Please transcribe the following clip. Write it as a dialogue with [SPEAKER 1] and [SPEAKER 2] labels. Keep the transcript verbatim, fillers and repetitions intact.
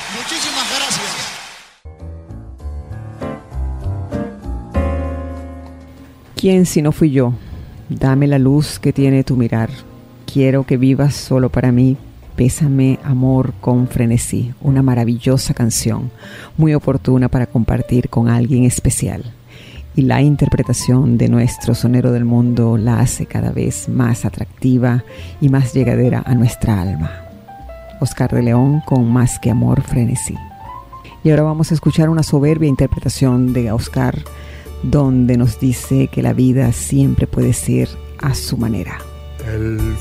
[SPEAKER 1] Muchísimas gracias.
[SPEAKER 2] ¿Quién si no fui yo? Dame la luz que tiene tu mirar. Quiero que vivas solo para mí. Bésame, amor, con frenesí. Una maravillosa canción, muy oportuna para compartir con alguien especial. Y la interpretación de nuestro sonero del mundo la hace cada vez más atractiva y más llegadera a nuestra alma. Oscar de León con Más que amor, frenesí. Y ahora vamos a escuchar una soberbia interpretación de Oscar, donde nos dice que la vida siempre puede ser a su manera.
[SPEAKER 3] El